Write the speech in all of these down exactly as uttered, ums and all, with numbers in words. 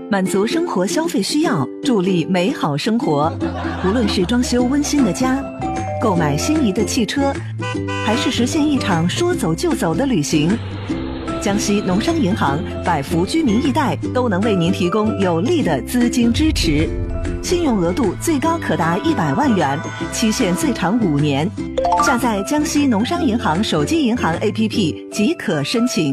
满足生活消费需要，助力美好生活。无论是装修温馨的家，购买心仪的汽车，还是实现一场说走就走的旅行，江西农商银行百福居民易贷都能为您提供有力的资金支持，信用额度最高可达一百万元，期限最长五年。下载江西农商银行手机银行 A P P 即可申请。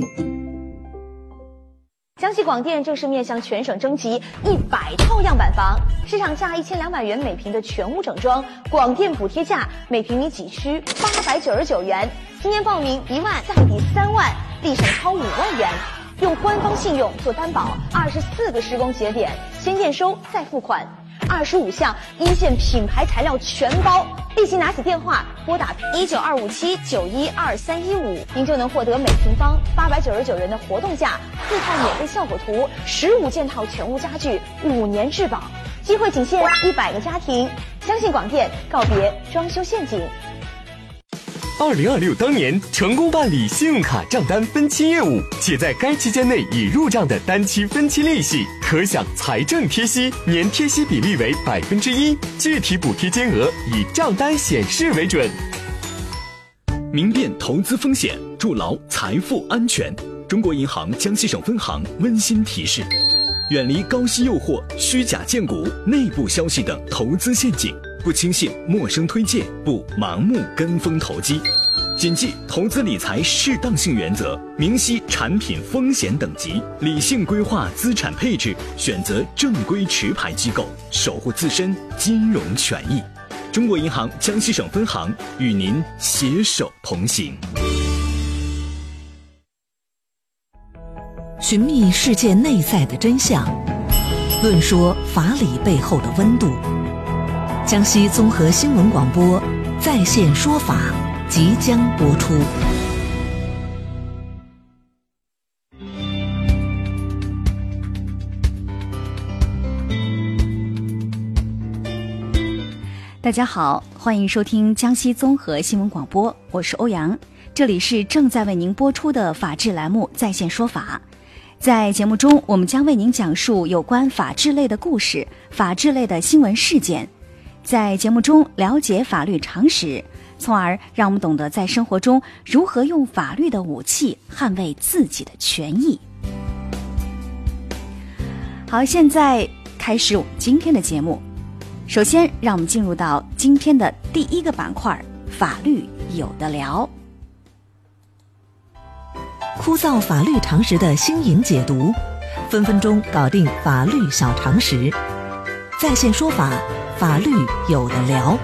江西广电正式面向全省征集一百套样板房，市场价一千两百元每平的全屋整装，广电补贴价每平米几需八百九十九元，今年报名一万再抵三万，立省超五万元。用官方信用做担保，二十四个施工节点，先验收再付款，二十五项一线品牌材料全包。立即拿起电话拨打一九二五七九一二三一五，您就能获得每平方八百九十九元的活动价，四套免费效果图，十五件套全屋家具，五年质保，机会仅限一百个家庭。相信广电，告别装修陷阱。 二零二六当年成功办理信用卡账单分期业务，且在该期间内已入账的单期分期利息，可享财政贴息，年贴息比例为百分之一，具体补贴金额以账单显示为准。 明辨投资风险，筑牢财富安全。中国银行江西省分行温馨提示：远离高息诱惑、虚假荐股、内部消息等投资陷阱。不轻信陌生推荐，不盲目跟风投机，谨记投资理财适当性原则，明晰产品风险等级，理性规划资产配置，选择正规持牌机构，守护自身金融权益。中国银行江西省分行与您携手同行。 寻觅世界内在的真相，论说法理背后的温度。江西综合新闻广播在线说法即将播出。 大家好，欢迎收听江西综合新闻广播，我是欧阳，这里是正在为您播出的法治栏目在线说法。在节目中，我们将为您讲述有关法治类的故事、法治类的新闻事件，在节目中了解法律常识，从而让我们懂得在生活中如何用法律的武器捍卫自己的权益。好，现在开始我们今天的节目。首先，让我们进入到今天的第一个板块——法律有的聊。 枯燥法律常识的新颖解读，分分钟搞定法律小常识。在线说法，法律有的聊。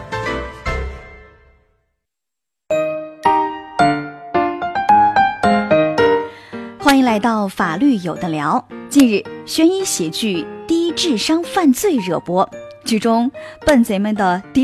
欢迎来到法律有的聊。近日，悬疑喜剧《低智商犯罪》热播，剧中笨贼们的低